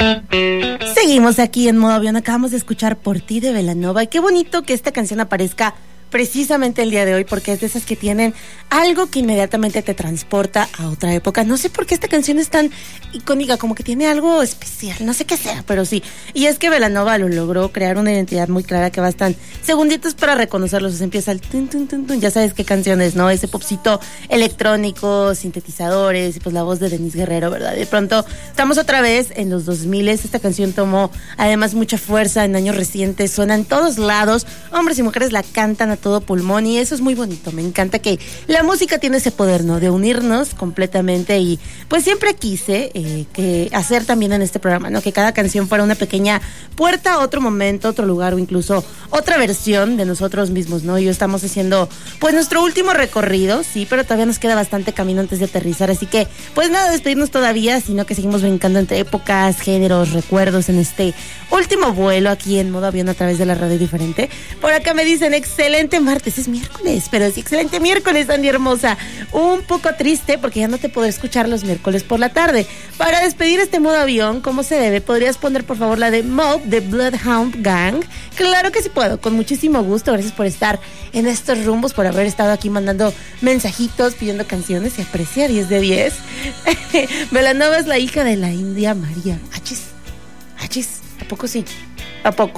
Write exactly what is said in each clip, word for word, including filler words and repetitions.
Seguimos aquí en modo avión, acabamos de escuchar Por ti de Belanova y qué bonito que esta canción aparezca precisamente el día de hoy porque es de esas que tienen algo que inmediatamente te transporta a otra época. No sé por qué esta canción es tan icónica, como que tiene algo especial, no sé qué sea, pero sí. Y es que Belanova lo logró crear una identidad muy clara que bastan segunditos para reconocerlos. Empieza el tun, tun, tun, tun, ya sabes qué canción es, ¿no? Ese popcito electrónico, sintetizadores y pues la voz de Denise Guerrero, ¿verdad? De pronto estamos otra vez en los dos mil. Esta canción tomó además mucha fuerza en años recientes, suena en todos lados, hombres y mujeres la cantan a todo pulmón y eso es muy bonito. Me encanta que la música tiene ese poder, ¿no? De unirnos completamente y pues siempre quise eh, que hacer también en este programa, ¿no? Que cada canción fuera una pequeña puerta a otro momento, otro lugar o incluso otra versión de nosotros mismos, ¿no? Y estamos haciendo pues nuestro último recorrido, sí, pero todavía nos queda bastante camino antes de aterrizar, así que pues nada, despedirnos todavía, sino que seguimos brincando entre épocas, géneros, recuerdos en este último vuelo aquí en modo avión a través de la radio diferente. Por acá me dicen, excelente martes, es miércoles, pero sí, excelente miércoles, Andy hermosa. Un poco triste porque ya no te podré escuchar los miércoles por la tarde. Para despedir este modo avión, como se debe, ¿podrías poner por favor la de Mob de Bloodhound Gang? Claro que sí puedo, con muchísimo gusto. Gracias por estar en estos rumbos, por haber estado aquí mandando mensajitos, pidiendo canciones. Se aprecia, diez de diez. Belanova es la hija de la India María. Achis, achis, ¿a poco sí? ¿A poco?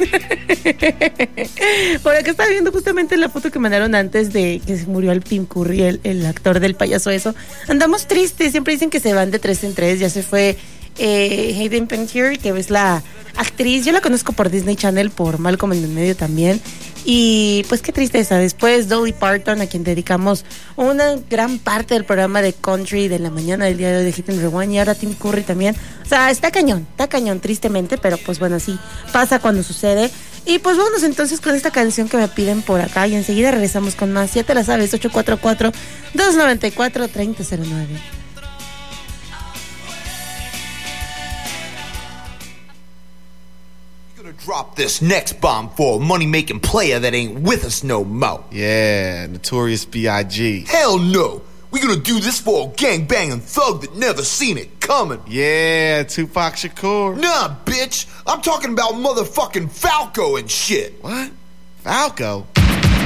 Por acá estaba viendo justamente la foto que mandaron antes de que se murió el Tim Curry, el, el actor del payaso eso. Andamos tristes, siempre dicen que se van de tres en tres. Ya se fue eh, Hayden Panettiere, que es la actriz, yo la conozco por Disney Channel, por Malcolm en el medio también. Y pues qué tristeza. Después Dolly Parton, a quien dedicamos una gran parte del programa de country de la mañana del día de hoy de Hit and Rewind, y ahora Tim Curry también. O sea, está cañón, está cañón, tristemente, pero pues bueno, así pasa cuando sucede. Y pues vámonos entonces con esta canción que me piden por acá y enseguida regresamos con más. Ya te la sabes, ocho cuatro cuatro, dos nueve cuatro, tres cero cero nueve. Drop this next bomb for a money-making player that ain't with us no more. Yeah, Notorious B I G Hell no. We're gonna do this for a gangbanging thug that never seen it coming. Yeah, Tupac Shakur. Nah, bitch. I'm talking about motherfucking Falco and shit. What? Falco?